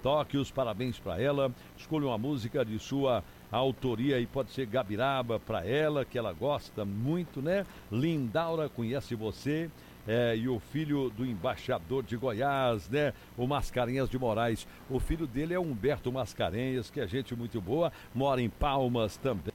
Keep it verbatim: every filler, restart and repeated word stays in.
toque os parabéns para ela. Escolha uma música de sua autoria e pode ser Gabiraba para ela, que ela gosta muito, né? Lindaura, conhece você. É, e o filho do embaixador de Goiás, né? O Mascarenhas de Moraes. O filho dele é Humberto Mascarenhas, que é gente muito boa, mora em Palmas também.